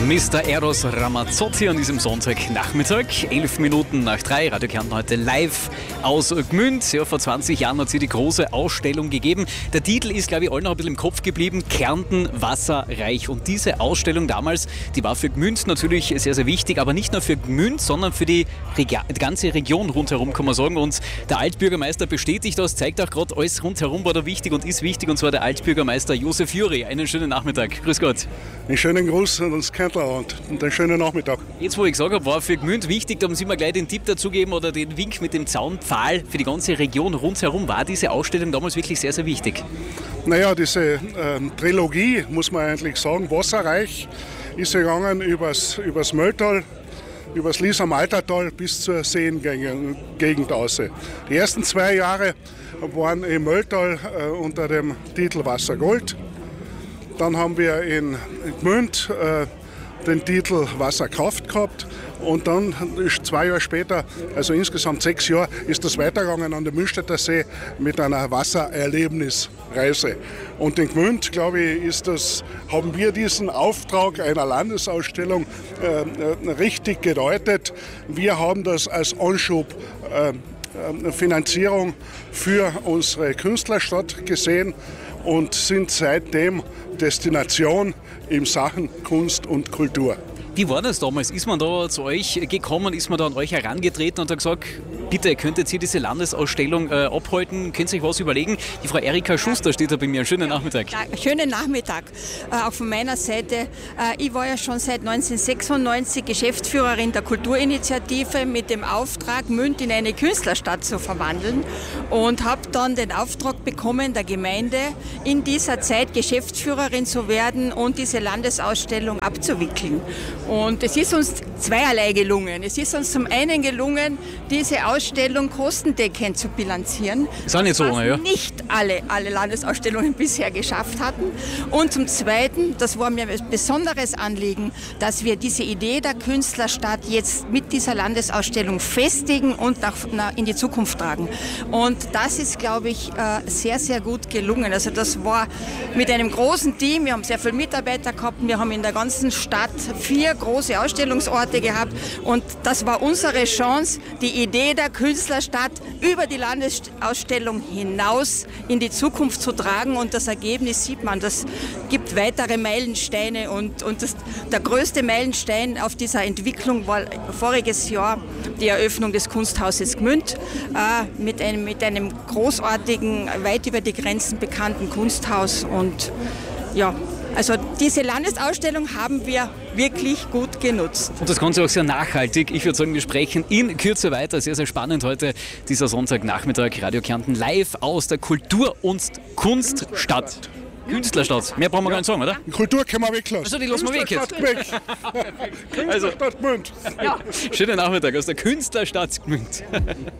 Mr. Eros Ramazzotti an diesem Sonntagnachmittag, 11 Minuten nach 3. Radio Kärnten heute live aus Gmünd. Ja, vor 20 Jahren hat es die große Ausstellung gegeben. Der Titel ist, glaube ich, allen noch ein bisschen im Kopf geblieben: Kärnten wasserreich. Und diese Ausstellung damals, die war für Gmünd natürlich sehr, sehr wichtig, aber nicht nur für Gmünd, sondern für die ganze Region rundherum, kann man sagen. Und der Altbürgermeister bestätigt das, zeigt auch gerade, alles rundherum war da wichtig und ist wichtig, und zwar der Altbürgermeister Josef Juri. Einen schönen Nachmittag. Grüß Gott. Einen schönen Gruß an das Kärntlerland und einen schönen Nachmittag. Jetzt, wo ich gesagt habe, war für Gmünd wichtig, da haben Sie mir gleich den Tipp dazu gegeben oder den Wink mit dem Zaunpfahl für die ganze Region rundherum. War diese Ausstellung damals wirklich sehr, sehr wichtig? Naja, diese Trilogie, muss man eigentlich sagen, wasserreich, ist gegangen übers Mölltal, übers Lies am Altertal bis zur Seengegend aus. Die ersten 2 Jahre waren im Mölltal unter dem Titel Wassergold. Dann haben wir in Gmünd den Titel Wasserkraft gehabt, und dann 2 Jahre später, also insgesamt 6 Jahre, ist das weitergegangen an den Mühlstädter See mit einer Wassererlebnisreise. Und in Gmünd, glaube ich, haben wir diesen Auftrag einer Landesausstellung richtig gedeutet. Wir haben das als Anschub Finanzierung für unsere Künstlerstadt gesehen und sind seitdem Destination in Sachen Kunst und Kultur. Wie war das damals? Ist man da zu euch gekommen, ist man da an euch herangetreten und hat gesagt, bitte, könntet ihr diese Landesausstellung abhalten? Könnt ihr euch was überlegen? Die Frau Erika Schuster steht da bei mir. Schönen Nachmittag. Ja, schönen Nachmittag. Auch von meiner Seite. Ich war ja schon seit 1996 Geschäftsführerin der Kulturinitiative mit dem Auftrag, Gmünd in eine Künstlerstadt zu verwandeln, und habe dann den Auftrag bekommen, der Gemeinde in dieser Zeit Geschäftsführerin zu werden und diese Landesausstellung abzuwickeln. Und es ist uns zweierlei gelungen. Es ist uns zum einen gelungen, diese Ausstellung kostendeckend zu bilanzieren, ist auch nicht so, was ja. nicht alle Landesausstellungen bisher geschafft hatten. Und zum Zweiten, das war mir ein besonderes Anliegen, dass wir diese Idee der Künstlerstadt jetzt mit dieser Landesausstellung festigen und in die Zukunft tragen. Und das ist, glaube ich, sehr, sehr gut gelungen. Also das war mit einem großen Team. Wir haben sehr viele Mitarbeiter gehabt. Wir haben in der ganzen Stadt 4 große Ausstellungsorte gehabt, und das war unsere Chance, die Idee der Künstlerstadt über die Landesausstellung hinaus in die Zukunft zu tragen, und das Ergebnis sieht man. Das gibt weitere Meilensteine, und der größte Meilenstein auf dieser Entwicklung war voriges Jahr die Eröffnung des Kunsthauses Gmünd mit einem großartigen, weit über die Grenzen bekannten Kunsthaus. Und ja, also diese Landesausstellung haben wir wirklich gut genutzt. Und das Ganze auch sehr nachhaltig. Ich würde sagen, wir sprechen in Kürze weiter. Sehr, sehr spannend heute, dieser Sonntagnachmittag. Radio Kärnten live aus der Kultur- und Kunststadt. Künstlerstadt. Mehr brauchen wir gar nicht sagen, oder? Kultur können wir weglassen. Also die lassen wir weg jetzt. Künstlerstadt Gmünd. Ja. Schönen Nachmittag aus der Künstlerstadt Gmünd.